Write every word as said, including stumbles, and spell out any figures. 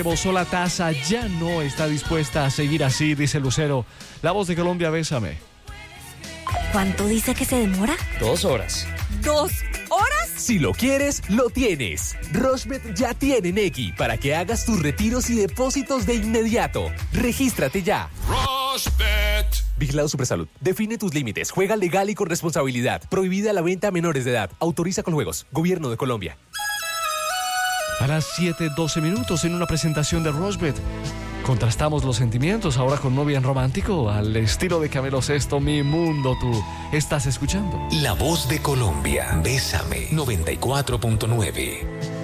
Rebosó la tasa, ya no está dispuesta a seguir así, dice Lucero. La Voz de Colombia, bésame. ¿Cuánto dice que se demora? Dos horas. ¿Dos horas? Si lo quieres, lo tienes. Rochebet ya tiene Nequi para que hagas tus retiros y depósitos de inmediato. Regístrate ya. Rochebet. Vigilado Supersalud. Define tus límites. Juega legal y con responsabilidad. Prohibida la venta a menores de edad. Autoriza con juegos. Gobierno de Colombia. A las siete doce minutos en una presentación de Rochebet. Contrastamos los sentimientos ahora con No Bien Romántico al estilo de Camilo Sesto, Mi Mundo Tú. Estás escuchando La Voz de Colombia, bésame, noventa y cuatro punto nueve.